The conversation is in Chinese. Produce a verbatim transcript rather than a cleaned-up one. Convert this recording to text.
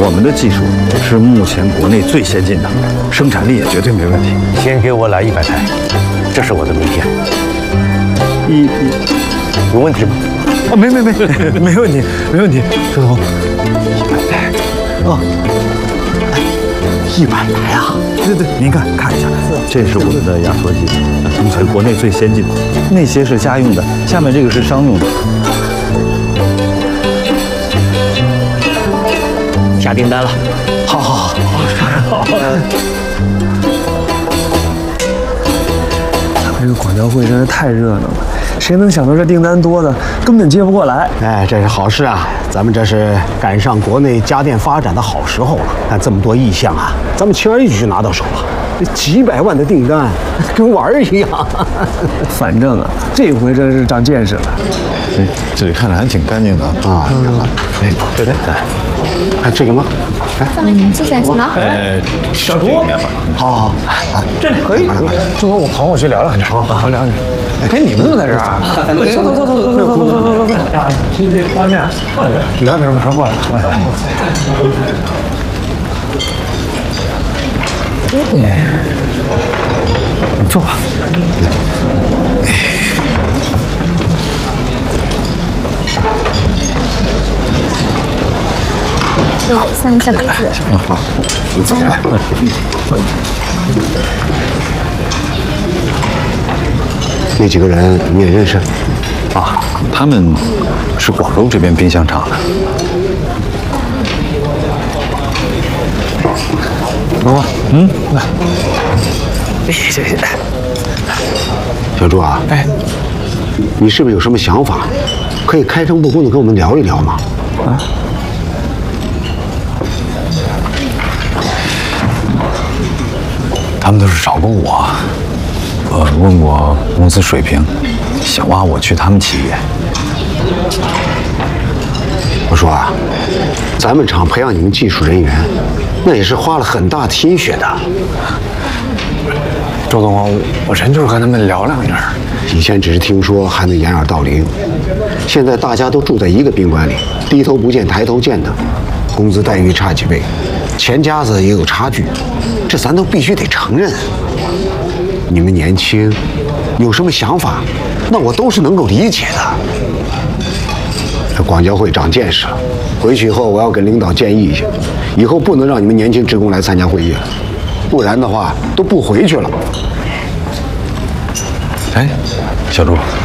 我们的技术是目前国内最先进的，生产力也绝对没问题。 先给我来一百台，这是我的名片。 一有问题吗？ 啊，没没没，没问题，没问题。周总，一百台，哦，一百台啊！对对，您看看一下，这是我们的压缩机，目前国内最先进的。那些是家用的，下面这个是商用的。 下订单了。 好好好，好。 这个广交会真是太热闹了，谁能想到这订单多的根本接不过来？ 哎，这是好事啊！咱们这是赶上国内家电发展的好时候了。看这么多意向啊，咱们轻而易举就拿到手了。这几百万的订单，跟玩儿一样。 反正啊，这回真是长见识了。 哎，这里看着还挺干净的啊。哎，对对，哎，这个吗？哎， 嗯，这三行了。 呃，小猪， 好好好， 这里可以。就和我朋友去聊聊去。好，好聊聊。哎，你们怎么在这儿啊？走走走走走走走走走走走。去这外面聊点什么过来？你坐吧。 对，三个小杯子。 嗯，好，你走来。 那几个人你也认识？ 啊，他们是广州这边冰箱厂的。 龙啊，嗯，来。 谢谢。小朱啊， 哎， 你是不是有什么想法，可以开诚布公的跟我们聊一聊吗？啊？ 他们都是找过我，我问过公司水平，想挖我去他们企业。 我说啊，咱们厂培养你们技术人员，那也是花了很大的心血的。 周总啊，我真就是和他们聊两句。 以前只是听说还能掩耳盗铃，现在大家都住在一个宾馆里，低头不见抬头见的，工资待遇差几倍，钱夹子也有差距，这咱都必须得承认。你们年轻，有什么想法，那我都是能够理解的。这广交会长见识了，回去以后我要跟领导建议一下，以后不能让你们年轻职工来参加会议了，不然的话都不回去了。 哎，小朱，